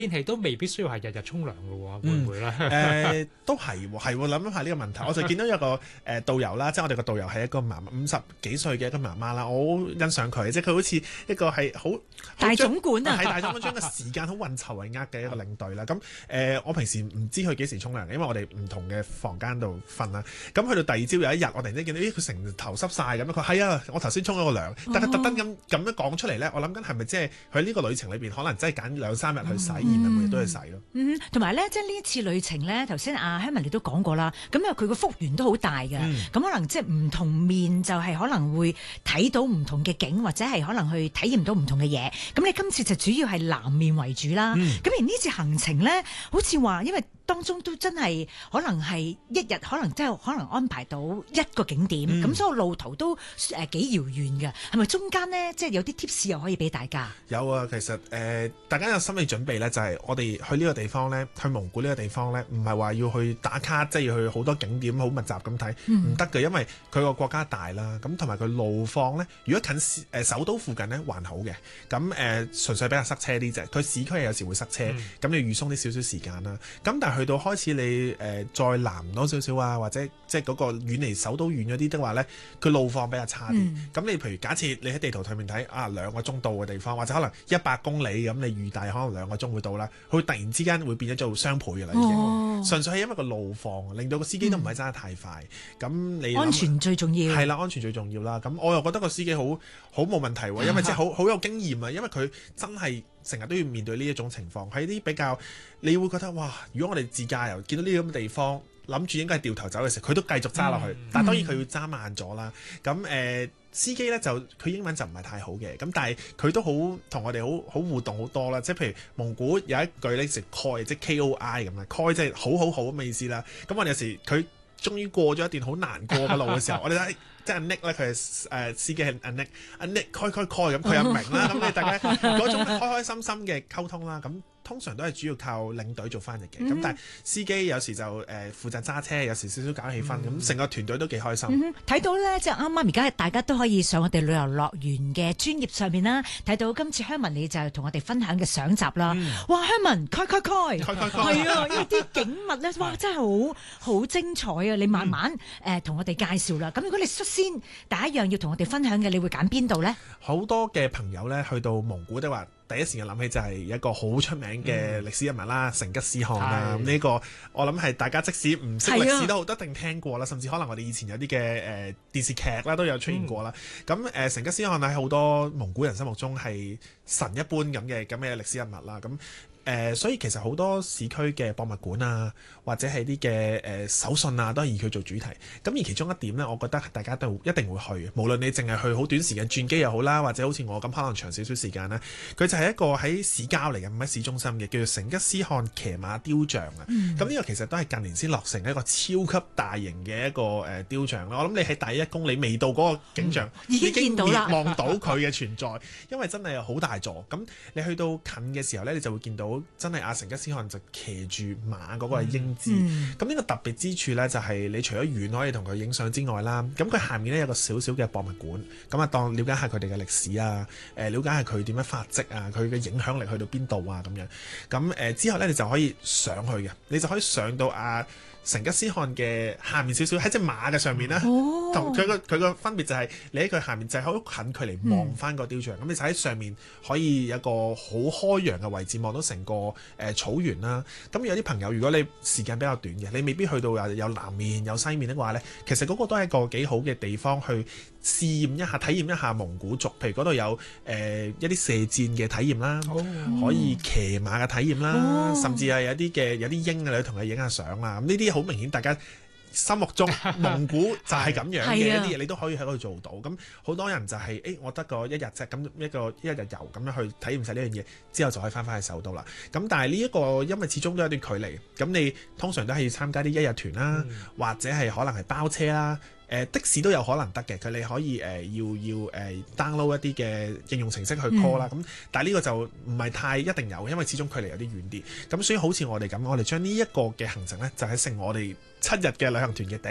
天氣都未必需要係日日沖涼嘅喎，會唔會咧？ 都係喎，係喎，諗一下呢個問題，我就見到有個導遊啦，即係我哋個導遊係一個50幾歲嘅一個媽媽啦，我好欣賞佢，即係佢好似一個係好大總管啊， 係大總管將個時間好運籌帷幄嘅一個領隊啦。咁我平時唔知佢幾時沖涼嘅，因為我哋唔同嘅房間度瞓啦。咁去到第二朝有一日，我突然之間見到佢成頭濕晒咁，佢係啊，我頭先沖咗個涼，但係特登咁樣講出嚟咧，我諗緊係咪即係佢呢個旅程裏邊可能真係揀2-3日去洗，而唔係每日都去洗咯。 同埋咧，即係呢一次旅程咧，頭先阿香文你都講過啦，咁因為佢個幅員都好大嘅，咁可能即係唔同面就係可能會睇到唔同嘅景，或者係可能去體驗到唔同嘅嘢。咁你今次就主要係南面為主啦。咁而呢次行程咧，好似話因為當中都真係可能係一日，可能安排到一個景點，咁所以路途都幾遙遠嘅。係咪中間咧，即係有啲 tips 又可以俾大家？有啊，其實大家有心理準備咧，就係我哋去呢個地方咧，去蒙古呢個地方咧，唔係話要去打卡，即係要去好多景點好密集咁睇，唔得嘅，因為佢個國家大啦，咁同埋佢路況咧，如果近首都附近咧還好嘅，咁純粹比較塞車啲啫。佢市區有時會塞車，咁你預鬆啲少少時間啦。咁但係去到開始你再南多少少啊，或者即係嗰個遠離首都遠咗啲的話咧，佢路況比較差啲。咁你譬如假設你喺地圖上面睇2個鐘到嘅地方，或者可能100公里咁，你預計可能2個鐘會到啦，佢突然之間會變咗做雙倍嘅啦已經。純粹係因為個路況令到個司機都唔係揸得太快。咁你安全最重要。 係啦，安全最重要啦。咁我又覺得個司機好冇問題喎，因為即係好有經驗啊，因為佢真係成日都要面對呢一種情況，喺啲比較你會覺得哇，如果我哋自駕遊見到呢啲咁嘅地方，諗住應該係掉頭走嘅時候，佢都繼續揸落去，但係當然佢要揸慢咗啦。咁司機咧就佢英文就唔係太好嘅，咁但係佢都好同我哋好互動好多啦。即係譬如蒙古有一句咧就開即係 KOI 咁啦，開即係好咁嘅意思啦。咁我哋有時佢終於過咗一段好難過嘅路嘅時候，我哋睇即係 Nick 咧，佢係司機係阿 Nick 開咁，佢又明啦。咁你大家嗰種開心心嘅溝通啦，咁。通常都係主要靠領隊做翻譯嘅，咁但係司機有時就負責揸車，有時少少搞氣氛，咁成個團隊都幾開心。睇到咧，即係啱啱而家大家都可以上我哋旅遊樂園嘅專頁上面啦，睇到今次香文你就同我哋分享嘅相集啦。哇，香文開，係啊，因為啲景物咧，哇，真係好精彩啊！你慢慢同我哋介紹啦。咁如果你率先第一樣要同我哋分享嘅，你會揀邊度咧？好多嘅朋友咧去到蒙古的話，第一時間諗起就係一個好出名嘅歷史人物啦，成吉思汗啦。呢個我諗係大家即使唔識歷史都好一定聽過啦，甚至可能我哋以前有啲嘅電視劇啦都有出現過啦。咁成吉思汗喺好多蒙古人心目中係神一般咁嘅歷史人物啦。咁所以其實好多市區嘅博物館啊，或者係啲嘅手信啊，都係以佢做主題。咁而其中一點呢，我覺得大家都一定會去，無論你淨係去好短時間轉機又好啦，或者好似我咁可能長少少時間啦。佢就係一個喺市郊嚟嘅，唔喺市中心嘅，叫做成吉思汗騎馬雕像啊。咁呢個其實都係近年先落成一個超級大型嘅一個雕像啦。我諗你喺第1公里未到嗰個景象，已經見到啦，望到佢嘅存在，因為真係好大座。咁你去到近嘅時候呢，你就會見到。真係成吉思汗就騎住馬嗰個係英姿，咁呢個特別之處呢，就係你除咗遠可以同佢影相之外啦，咁佢下面呢，有個小小嘅博物館，咁當了解下佢哋嘅歷史啊，了解下佢點樣發跡啊，佢嘅影響力去到邊度啊咁樣，咁之後呢，你就可以上去嘅，你就可以上到成吉思汗嘅下面少少喺隻馬嘅上面啦，同佢個分別就係你喺佢下面就係好近距離望翻個雕像，咁你就喺上面可以有一個好開揚嘅位置望到成個草原啦。咁有啲朋友如果你時間比較短嘅，你未必去到有南面有西面的話呢，其實嗰個都係一個幾好嘅地方去試驗一下、體驗一下蒙古族，譬如嗰度有一啲射箭嘅體驗啦，可以騎馬嘅體驗啦，甚至係有啲鷹啊，你同佢影下相啊，咁呢啲好明顯大家心目中蒙古就係咁樣嘅一啲嘢，你都可以喺嗰度做到。咁好多人就係我得個1日啫，咁一日遊咁樣去體驗晒呢樣嘢，之後就可以翻去首都啦。咁但係呢一個因為始終都有段距離，咁你通常都係要參加啲1日團啦，或者係可能係包車啦。的士都有可能得嘅，佢你可以要download 一啲嘅應用程式去 call 啦。咁但係呢個就唔係太一定有，因為始終距離有啲遠啲。咁所以好似我哋咁，我哋將呢一個嘅行程呢，就係成我哋7日嘅旅行團嘅第一日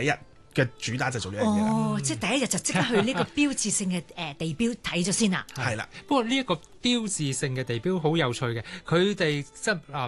嘅主打就做呢樣嘢啦。 哦，即係第一日就即刻去呢個標誌性嘅地標睇咗先啦。 係啦， 不過呢一個標誌性嘅地標好有趣嘅，佢哋即係